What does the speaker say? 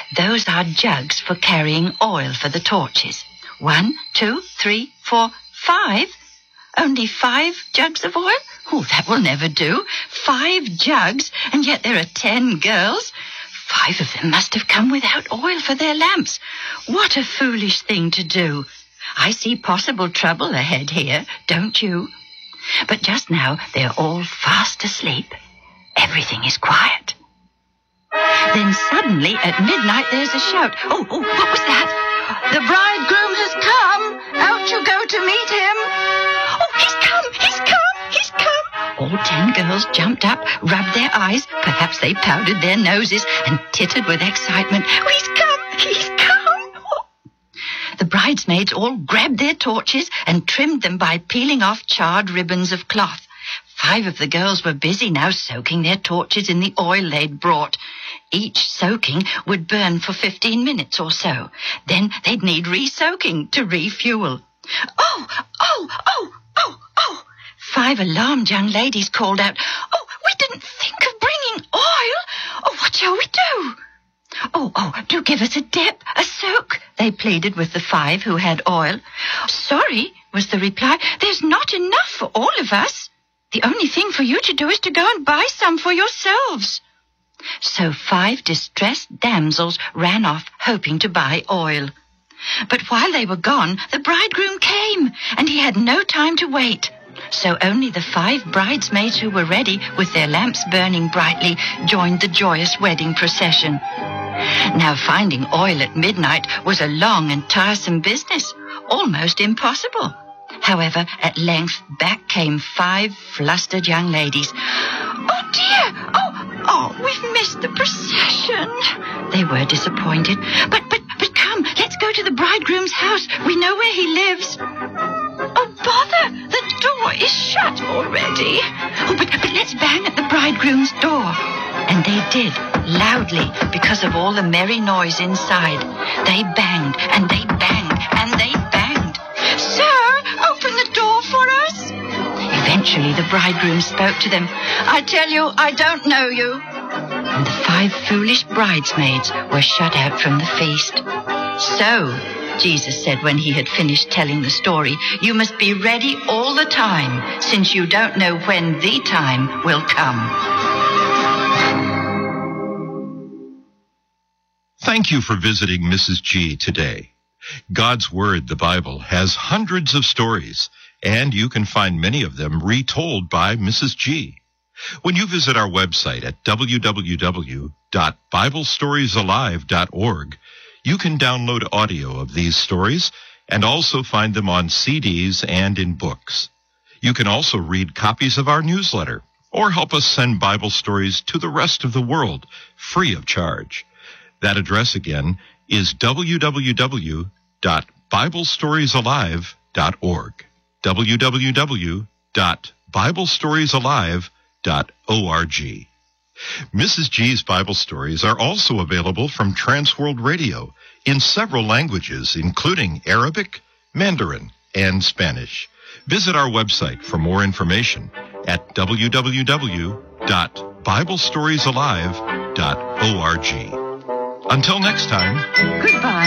Those are jugs for carrying oil for the torches. 1, 2, 3, 4, 5. Only 5 jugs of oil? Oh, that will never do. 5 jugs, and yet there are 10 girls. 5 of them must have come without oil for their lamps. What a foolish thing to do. I see possible trouble ahead here, don't you? But just now they're all fast asleep. Everything is quiet. Then suddenly at midnight there's a shout. Oh, what was that? The bridegroom has come. Out you go to meet him. Oh, he's come. All 10 girls jumped up, rubbed their eyes. Perhaps they powdered their noses and tittered with excitement. Oh, he's come. The bridesmaids all grabbed their torches and trimmed them by peeling off charred ribbons of cloth. 5 of the girls were busy now soaking their torches in the oil they'd brought. Each soaking would burn for 15 minutes or so. Then they'd need re-soaking to refuel. Oh! 5 alarmed young ladies called out, "Oh, we didn't think of bringing oil. Oh, what shall we do?" Oh, do give us a dip, a soak, they pleaded with the 5 who had oil. "Sorry," was the reply, "there's not enough for all of us. The only thing for you to do is to go and buy some for yourselves." So 5 distressed damsels ran off, hoping to buy oil. But while they were gone, the bridegroom came, and he had no time to wait. So only the 5 bridesmaids who were ready, with their lamps burning brightly, joined the joyous wedding procession. Now finding oil at midnight was a long and tiresome business, almost impossible. However, at length back came 5 flustered young ladies. "Oh dear! Oh, we've missed the procession." They were disappointed. But come, let's go to the bridegroom's house. We know where he lives. "Oh, bother! The door is shut already." "Oh, but let's bang at the bridegroom's door." And they did, loudly, because of all the merry noise inside. They banged, and they banged, and they banged. "Sir, open the door for us." Eventually the bridegroom spoke to them. "I tell you, I don't know you." And the 5 foolish bridesmaids were shut out from the feast. "So," Jesus said when he had finished telling the story, "you must be ready all the time, since you don't know when the time will come." Thank you for visiting Mrs. G today. God's Word, the Bible, has hundreds of stories, and you can find many of them retold by Mrs. G. When you visit our website at www.biblestoriesalive.org, you can download audio of these stories and also find them on CDs and in books. You can also read copies of our newsletter or help us send Bible stories to the rest of the world free of charge. That address again is www.biblestoriesalive.org. www.biblestoriesalive.org. Mrs. G's Bible stories are also available from Transworld Radio in several languages, including Arabic, Mandarin, and Spanish. Visit our website for more information at www.biblestoriesalive.org. Until next time. Goodbye.